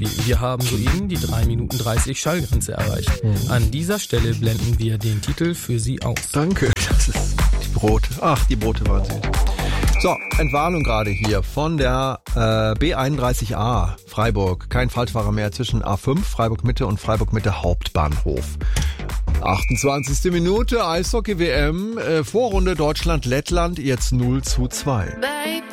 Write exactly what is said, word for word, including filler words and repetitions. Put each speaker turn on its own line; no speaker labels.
Tobi, wir haben soeben die drei Minuten dreißig Schallgrenze erreicht. Mhm. An dieser Stelle blenden wir den Titel für Sie aus.
Danke, das ist die Brote. Ach, die Brote waren süß. So, Entwarnung gerade hier von der äh, B einunddreißig A Freiburg. Kein Falschfahrer mehr zwischen A fünf, Freiburg Mitte und Freiburg Mitte Hauptbahnhof. achtundzwanzigste Minute, Eishockey-W M, äh, Vorrunde Deutschland-Lettland, jetzt null zu zwei.